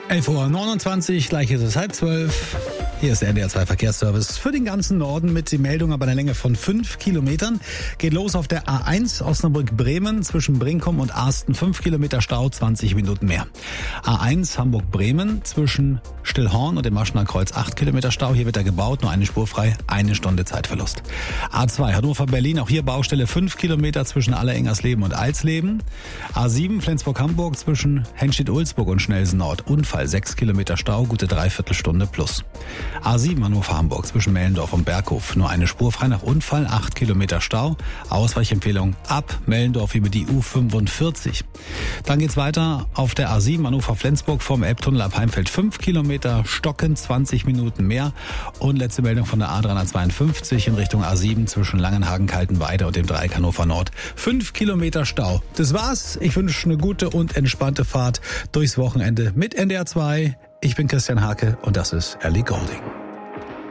11:29 Uhr, gleich ist es 11:30. Hier ist der NDR 2 Verkehrsservice für den ganzen Norden mit der Meldung aber einer Länge von 5 Kilometern. Geht los auf der A1 Osnabrück-Bremen zwischen Brinkum und Arsten. 5 Kilometer Stau, 20 Minuten mehr. A1 Hamburg-Bremen zwischen Stillhorn und dem Maschener Kreuz 8 Kilometer Stau. Hier wird er gebaut, nur eine Spur frei, 1 Stunde Zeitverlust. A2 Hannover-Berlin, auch hier Baustelle 5 Kilometer zwischen Allerengersleben und Alsleben. A7 Flensburg-Hamburg zwischen Henstedt-Ulzburg und Schnelsen-Nord. Unfall 6 Kilometer Stau, gute Dreiviertelstunde plus. A7 Hannover-Hamburg zwischen Mellendorf und Berghof. Nur eine Spur frei nach Unfall, 8 Kilometer Stau. Ausweichempfehlung ab Mellendorf über die U45. Dann geht's weiter auf der A7 Hannover-Flensburg vom Elbtunnel ab Heimfeld 5 Kilometer, Stocken 20 Minuten mehr. Und letzte Meldung von der A352 in Richtung A7 zwischen Langenhagen, Kaltenweide und dem Dreieck Hannover Nord. 5 Kilometer Stau. Das war's. Ich wünsche eine gute und entspannte Fahrt durchs Wochenende mit NDR 2. Ich bin Christian Hake und das ist Ellie Goulding.